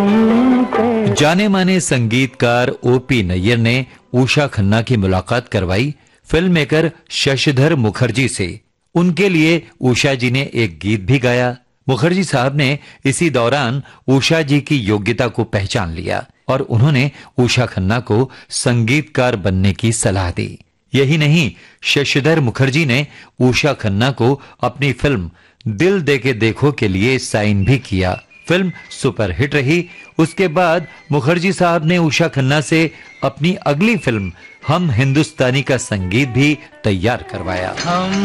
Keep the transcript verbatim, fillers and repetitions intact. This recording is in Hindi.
जाने माने संगीतकार ओपी नैयर ने उषा खन्ना की मुलाकात करवाई फिल्म मेकर शशिधर मुखर्जी से। उनके लिए उषा जी ने एक गीत भी गाया। मुखर्जी साहब ने इसी दौरान उषा जी की योग्यता को पहचान लिया और उन्होंने उषा खन्ना को संगीतकार बनने की सलाह दी। यही नहीं, शशिधर मुखर्जी ने उषा खन्ना को अपनी फिल्म दिल दे के देखो के लिए साइन भी किया। फिल्म सुपरहिट रही। उसके बाद मुखर्जी साहब ने उषा खन्ना से अपनी अगली फिल्म हम हिंदुस्तानी का संगीत भी तैयार करवाया।